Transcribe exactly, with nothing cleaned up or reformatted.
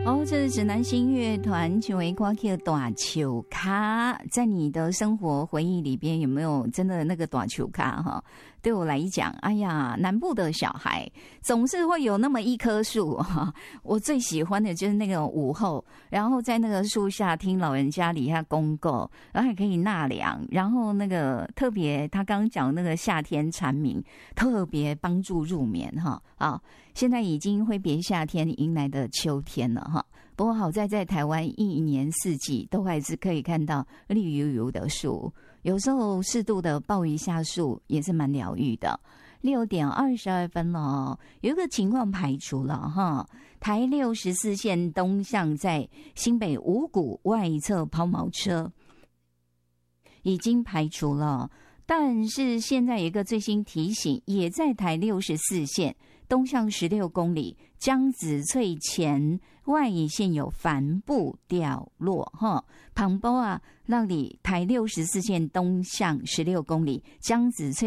哦，这是指南星乐团成为歌曲的大球卡，在你的生活回忆里边有没有真的那个大球卡哈？对我来讲，哎呀，南部的小孩总是会有那么一棵树哈。我最喜欢的就是那个午后，然后在那个树下听老人家理下公告，然后还可以纳凉，然后那个特别他刚刚讲那个夏天蝉鸣，特别帮助入眠哈啊。现在已经挥别夏天，迎来的秋天了哈。不过好在在台湾一年四季都还是可以看到绿油油的树，有时候适度的抱一下树也是蛮疗愈的。六点二十二分了，有一个情况排除了哈，台六十四线东向在新北五股外侧抛锚车已经排除了，但是现在有一个最新提醒，也在台六十四线东向十六公里江子翠前外野线有帆布掉落哈，旁波啊，让你台六十四线东向十六公里江子翠